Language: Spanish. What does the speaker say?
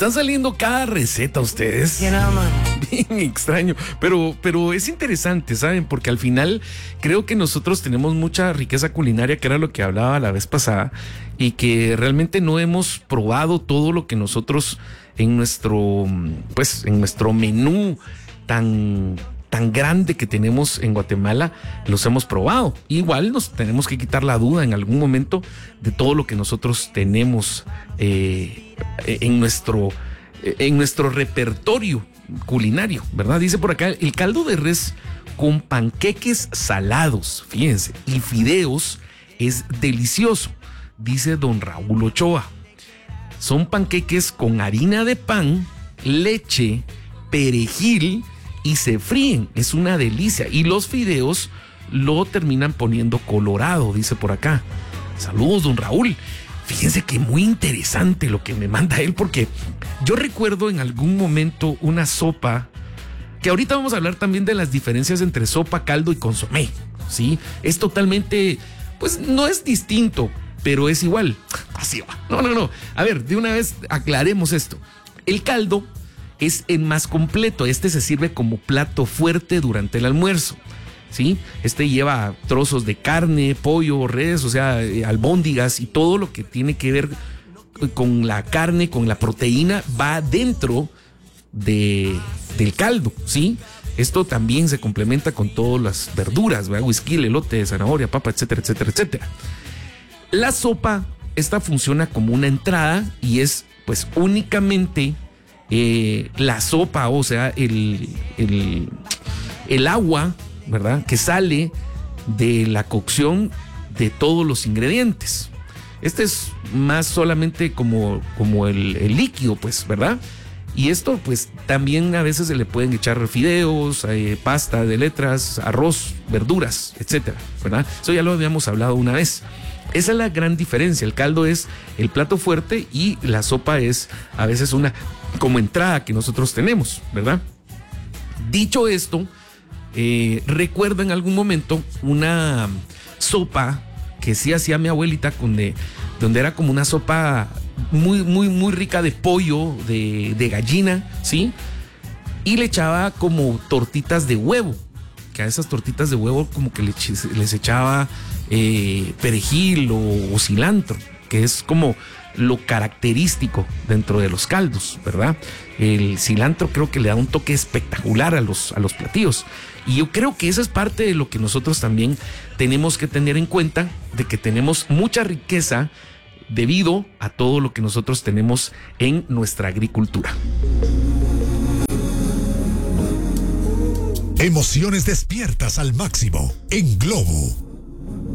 están saliendo cada receta ustedes. Bien extraño, pero es interesante, ¿saben? Porque al final creo que nosotros tenemos mucha riqueza culinaria, que era lo que hablaba la vez pasada, y que realmente no hemos probado todo lo que nosotros en nuestro menú tan grande que tenemos en Guatemala, los hemos probado. Igual nos tenemos que quitar la duda en algún momento de todo lo que nosotros tenemos en nuestro repertorio culinario, ¿verdad? Dice por acá, el caldo de res con panqueques salados, fíjense, y fideos es delicioso, dice don Raúl Ochoa. Son panqueques con harina de pan, leche, perejil y se fríen, es una delicia. Y los fideos lo terminan poniendo colorado, dice por acá. Saludos, don Raúl. Fíjense que muy interesante lo que me manda él, porque yo recuerdo en algún momento una sopa, que ahorita vamos a hablar también de las diferencias entre sopa, caldo y consomé, ¿sí? Es totalmente, pues no es distinto, pero es igual. Así va. No. A ver, de una vez aclaremos esto. El caldo es el más completo. Este se sirve como plato fuerte durante el almuerzo, ¿sí? Este lleva trozos de carne, pollo, res, o sea, albóndigas y todo lo que tiene que ver con la carne, con la proteína, va dentro del caldo, ¿sí? Esto también se complementa con todas las verduras, ¿verdad? Huisquil, elote, zanahoria, papa, etcétera, etcétera, etcétera. La sopa, esta funciona como una entrada y es pues únicamente la sopa, o sea, el agua, ¿verdad?, que sale de la cocción de todos los ingredientes. Este es más solamente como el líquido, pues, ¿verdad? Y esto, pues, también a veces se le pueden echar fideos, pasta de letras, arroz, verduras, etcétera, ¿verdad? Eso ya lo habíamos hablado una vez. Esa es la gran diferencia. El caldo es el plato fuerte y la sopa es a veces una como entrada que nosotros tenemos, ¿verdad? Dicho esto, recuerdo en algún momento una sopa que sí hacía mi abuelita donde era como una sopa muy rica de pollo, de gallina, ¿sí? Y le echaba como tortitas de huevo, que a esas tortitas de huevo como que les echaba perejil o cilantro, que es como lo característico dentro de los caldos, ¿verdad? El cilantro creo que le da un toque espectacular a los platillos. Y yo creo que esa es parte de lo que nosotros también tenemos que tener en cuenta, de que tenemos mucha riqueza debido a todo lo que nosotros tenemos en nuestra agricultura. Emociones despiertas al máximo en Globo.